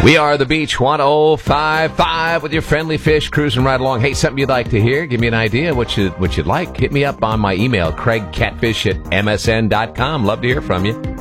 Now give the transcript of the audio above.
We are the Beach 105.5 with your friendly fish cruising right along. Hey, something you'd like to hear? Give me an idea what you'd like. Hit me up on my email, craigcatfish@msn.com. Love to hear from you.